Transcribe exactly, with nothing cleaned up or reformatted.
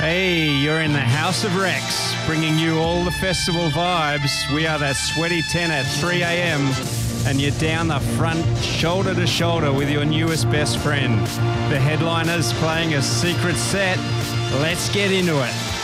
Hey, you're in the House of Rex, bringing you all the festival vibes. We are that sweaty ten at three a.m. and you're down the front, shoulder to shoulder with your newest best friend. The headliners playing a secret set. Let's get into it.